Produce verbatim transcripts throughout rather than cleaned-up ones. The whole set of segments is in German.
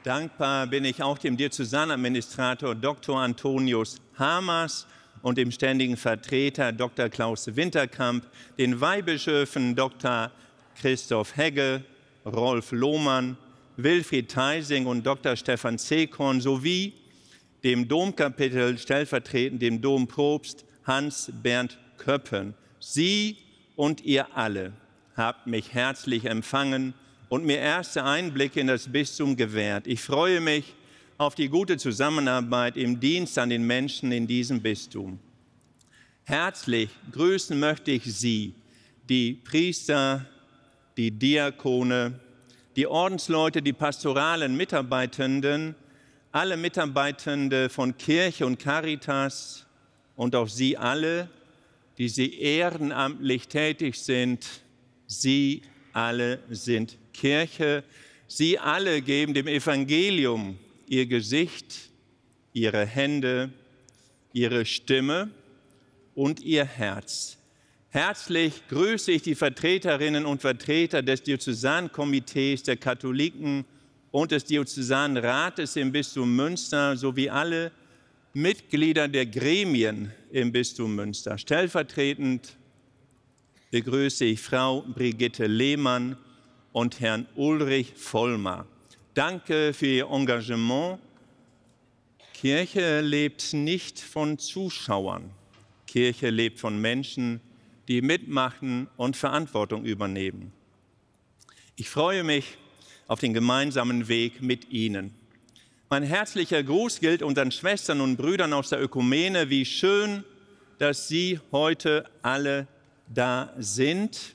Dankbar bin ich auch dem Diözesanadministrator Doktor Antonius Hamers und dem ständigen Vertreter Doktor Klaus Winterkamp, den Weihbischöfen Doktor Christoph Hegge, Rolf Lohmann, Wilfried Theising und Doktor Stefan Zekorn sowie dem Domkapitel, stellvertretend dem Dompropst Hans-Bernd Köppen. Sie und ihr alle habt mich herzlich empfangen und mir erste Einblicke in das Bistum gewährt. Ich freue mich auf die gute Zusammenarbeit im Dienst an den Menschen in diesem Bistum. Herzlich grüßen möchte ich Sie, die Priester, die Diakone, die Ordensleute, die pastoralen Mitarbeitenden, alle Mitarbeitende von Kirche und Caritas und auch Sie alle, die Sie ehrenamtlich tätig sind. Sie alle sind Kirche. Sie alle geben dem Evangelium ihr Gesicht, ihre Hände, ihre Stimme und ihr Herz. Herzlich grüße ich die Vertreterinnen und Vertreter des Diözesankomitees der Katholiken und des Diözesanrates im Bistum Münster sowie alle Mitglieder der Gremien im Bistum Münster. Stellvertretend begrüße ich Frau Brigitte Lehmann und Herrn Ulrich Vollmer. Danke für Ihr Engagement. Kirche lebt nicht von Zuschauern. Kirche lebt von Menschen, die mitmachen und Verantwortung übernehmen. Ich freue mich auf den gemeinsamen Weg mit Ihnen. Mein herzlicher Gruß gilt unseren Schwestern und Brüdern aus der Ökumene. Wie schön, dass Sie heute alle da sind.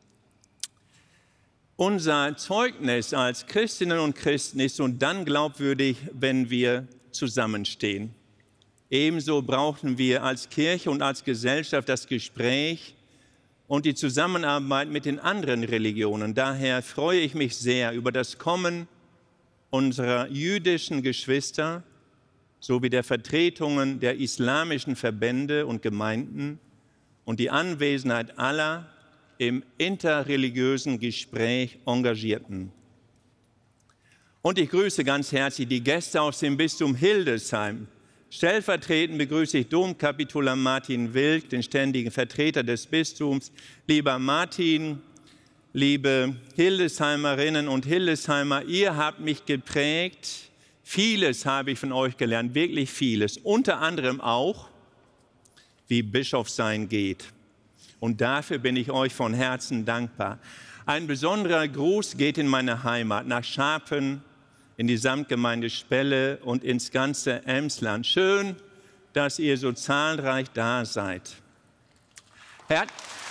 Unser Zeugnis als Christinnen und Christen ist nur dann glaubwürdig, wenn wir zusammenstehen. Ebenso brauchen wir als Kirche und als Gesellschaft das Gespräch und die Zusammenarbeit mit den anderen Religionen. Daher freue ich mich sehr über das Kommen unserer jüdischen Geschwister sowie der Vertretungen der islamischen Verbände und Gemeinden und die Anwesenheit aller im interreligiösen Gespräch Engagierten. Und ich grüße ganz herzlich die Gäste aus dem Bistum Hildesheim. Stellvertretend begrüße ich Domkapitular Martin Wilk, den ständigen Vertreter des Bistums. Lieber Martin, liebe Hildesheimerinnen und Hildesheimer, ihr habt mich geprägt. Vieles habe ich von euch gelernt, wirklich vieles. Unter anderem auch, wie Bischofsein geht. Und dafür bin ich euch von Herzen dankbar. Ein besonderer Gruß geht in meine Heimat, nach Scharpen, in die Samtgemeinde Spelle und ins ganze Emsland. Schön, dass ihr so zahlreich da seid. Her